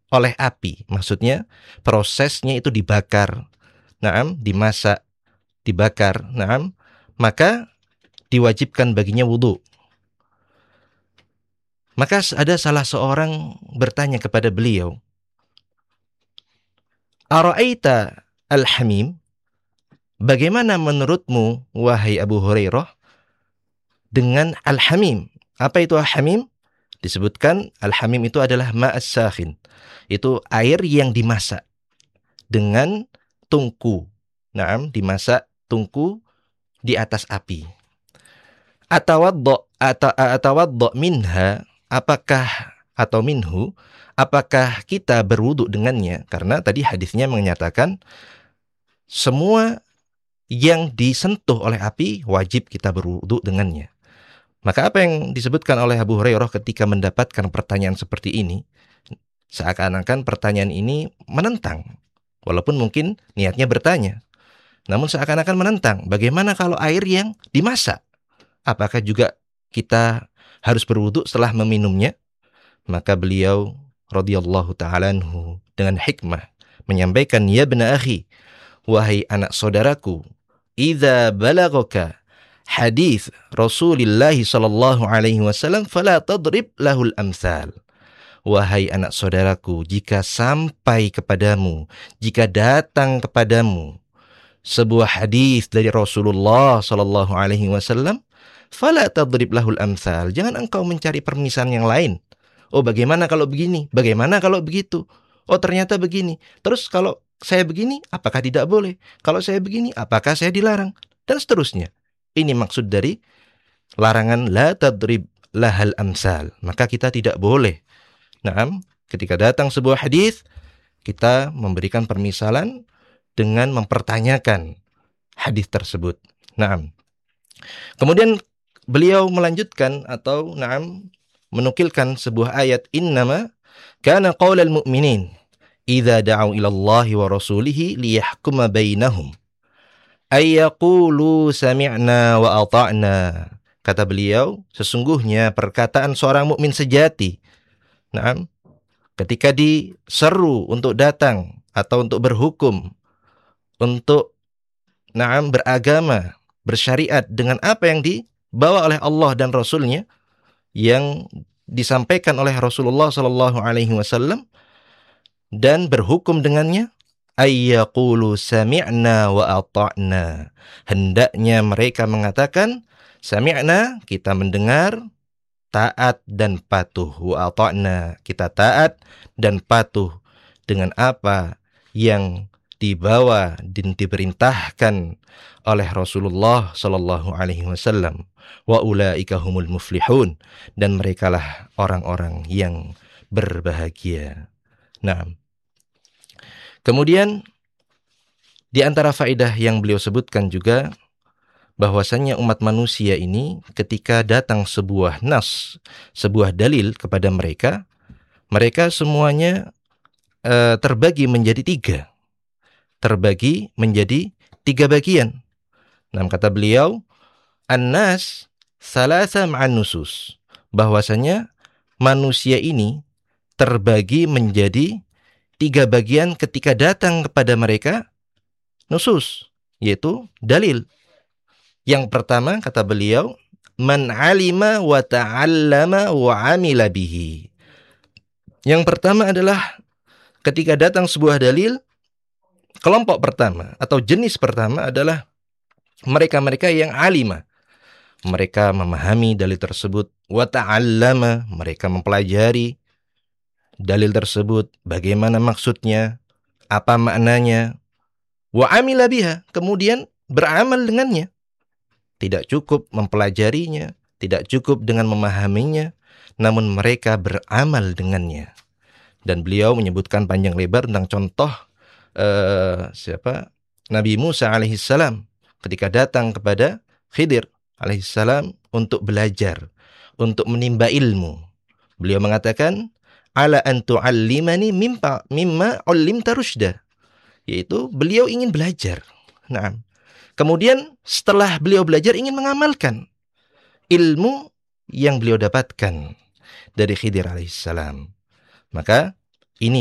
oleh api. Maksudnya prosesnya itu dibakar, dimasak, dibakar, maka diwajibkan baginya wudu. Maka ada salah seorang bertanya kepada beliau, Ara'aita al-hamim? Bagaimana menurutmu, wahai Abu Hurairah, dengan al-hamim? Apa itu al-hamim? Disebutkan al-hamim itu adalah ma'as sakhin. Itu air yang dimasak dengan tungku. Dimasak tungku di atas api. Atawaddo minha, apakah atau minhu, apakah kita berwudu dengannya? Karena tadi hadisnya menyatakan semua yang disentuh oleh api wajib kita berwudu dengannya. Maka apa yang disebutkan oleh Abu Hurairah ketika mendapatkan pertanyaan seperti ini, seakan-akan pertanyaan ini menentang. Walaupun mungkin niatnya bertanya, namun seakan-akan menentang. Bagaimana kalau air yang dimasak? Apakah juga kita harus berwudu setelah meminumnya? Maka beliau radhiyallahu ta'ala anhu dengan hikmah menyampaikan, ya bena akhi, wahai anak saudaraku, idza balagaka hadis Rasulullah sallallahu alaihi wasallam fala tadrib lahul amsal. Wahai anak saudaraku, jika sampai kepadamu, jika datang kepadamu sebuah hadis dari Rasulullah sallallahu alaihi wasallam, fala tadrib lahul amsal. Jangan engkau mencari permisalan yang lain. Oh, bagaimana kalau begini? Bagaimana kalau begitu? Oh, ternyata begini. Terus kalau saya begini, apakah tidak boleh? Kalau saya begini, apakah saya dilarang? Dan seterusnya. Ini maksud dari larangan la tadrib lahal amsal. Maka kita tidak boleh. Ketika datang sebuah hadis, kita memberikan permisalan dengan mempertanyakan hadis tersebut. Kemudian beliau melanjutkan atau menukilkan sebuah ayat, innama kana qaulal mu'minin idza da'u ila Allahi wa rasulihi liyahkuma bainahum ay yaqulu sami'na wa ata'na. Kata beliau, sesungguhnya perkataan seorang mukmin sejati, ketika diseru untuk datang atau untuk berhukum, untuk beragama, bersyariat dengan apa yang dibawa oleh Allah dan Rasulnya, yang disampaikan oleh Rasulullah sallallahu alaihi wasallam, dan berhukum dengannya, ayyaqulu sami'na wa ata'na. Hendaknya mereka mengatakan sami'na, kita mendengar, taat dan patuh, wa ata'na, kita taat dan patuh dengan apa yang dibawa dan diperintahkan oleh Rasulullah sallallahu alaihi wasallam. Wa ulaika humul muflihun, dan merekalah orang-orang yang berbahagia. Kemudian di antara faedah yang beliau sebutkan juga bahwasannya umat manusia ini ketika datang sebuah nas, sebuah dalil kepada mereka, mereka semuanya terbagi menjadi tiga bagian. Kata beliau, an-nas salasa ma'an nusus, bahwasanya manusia ini terbagi menjadi tiga bagian ketika datang kepada mereka nusus, yaitu dalil. Yang pertama, kata beliau, man alima wa ta'allama wa amila bihi. Yang pertama adalah ketika datang sebuah dalil, kelompok pertama atau jenis pertama adalah mereka-mereka yang alima. Mereka memahami dalil tersebut, wa ta'allama, mereka mempelajari dalil tersebut, bagaimana maksudnya, apa maknanya, wa amila biha, kemudian beramal dengannya. Tidak cukup mempelajarinya, tidak cukup dengan memahaminya, namun mereka beramal dengannya. Dan beliau menyebutkan panjang lebar tentang contoh Nabi Musa alaihissalam ketika datang kepada Khidir alaihissalam untuk belajar, untuk menimba ilmu. Beliau mengatakan, ala an tu'allimani mimma 'ullimta rusyda, yaitu beliau ingin belajar. Kemudian setelah beliau belajar ingin mengamalkan ilmu yang beliau dapatkan dari Khidir alaihissalam. Maka